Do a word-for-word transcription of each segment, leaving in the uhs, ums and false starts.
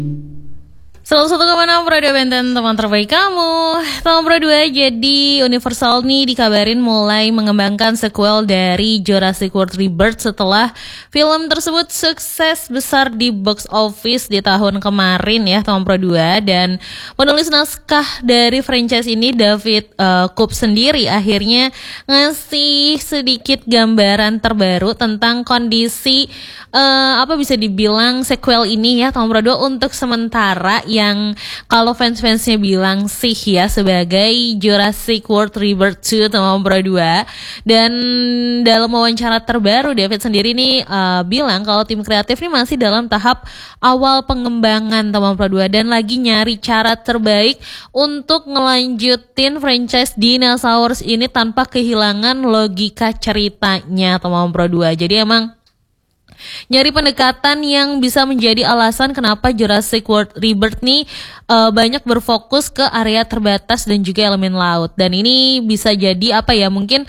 seratus satu koma enam Radio Benten, teman terbaik kamu. Tahun dua, jadi Universal nih dikabarin mulai mengembangkan sequel dari Jurassic World Rebirth setelah film tersebut sukses besar di box office di tahun kemarin ya, tahun dua. Dan penulis naskah dari franchise ini, David uh, Koepp sendiri akhirnya ngasih sedikit gambaran terbaru tentang kondisi uh, apa bisa dibilang sequel ini ya, tahun dua untuk sementara, yang kalau fans-fansnya bilang sih ya sebagai Jurassic World Rebirth dua tahun dua. Dan dalam wawancara terbaru, David sendiri nih uh, bilang kalau tim kreatif ini masih dalam tahap awal pengembangan tahun dua dan lagi nyari cara terbaik untuk ngelanjutin franchise dinosaurus ini tanpa kehilangan logika ceritanya tahun dua. Jadi emang nyari pendekatan yang bisa menjadi alasan kenapa Jurassic World Rebirth nih uh, banyak berfokus ke area terbatas dan juga elemen laut. Dan ini bisa jadi apa ya, mungkin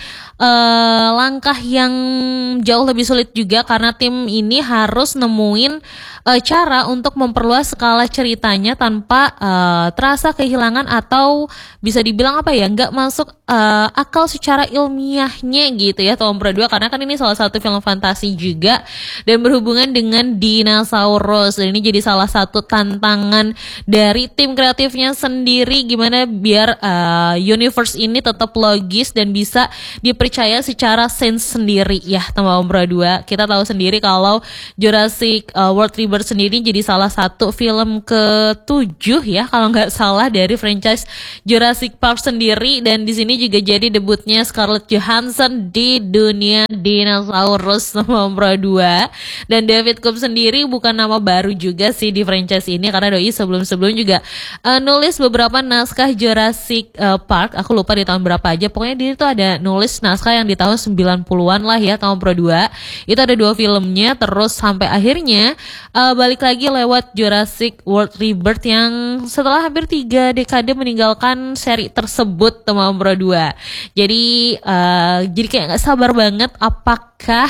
uh, langkah yang jauh lebih sulit juga karena tim ini harus nemuin uh, cara untuk memperluas skala ceritanya tanpa uh, terasa kehilangan atau bisa dibilang apa ya, nggak masuk uh, akal secara ilmiahnya gitu ya tahun dua, karena kan ini salah satu film fantasi juga dan berhubungan dengan dinosaurus. Dan ini jadi salah satu tantangan dari tim kreatifnya sendiri, gimana biar uh, universe ini tetap logis dan bisa dipercaya secara sense sendiri ya tahun dua. Kita tahu sendiri kalau Jurassic uh, World Rebirth sendiri jadi salah satu film ketujuh ya kalau nggak salah dari franchise Jurassic Park sendiri, dan di sini juga jadi debutnya Scarlett Johansson di dunia dinosaurus tahun dua. Dan David Koepp sendiri bukan nama baru juga sih di franchise ini, karena doi sebelum-sebelum juga uh, nulis beberapa naskah Jurassic uh, Park. Aku lupa di tahun berapa aja, pokoknya dia itu ada nulis naskah yang di tahun sembilan puluhan lah ya tahun dua. Itu ada dua filmnya, terus sampai akhirnya uh, balik lagi lewat Jurassic World Rebirth yang setelah hampir tiga dekade meninggalkan seri tersebut tahun dua. Jadi uh, jadi kayak gak sabar banget apakah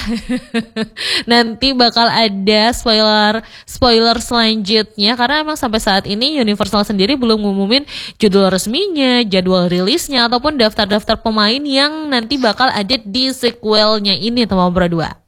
nanti bakal ada spoiler spoiler selanjutnya, karena emang sampai saat ini Universal sendiri belum ngumumin judul resminya, jadwal rilisnya, ataupun daftar-daftar pemain yang nanti bakal ada di sequelnya ini tahun dua.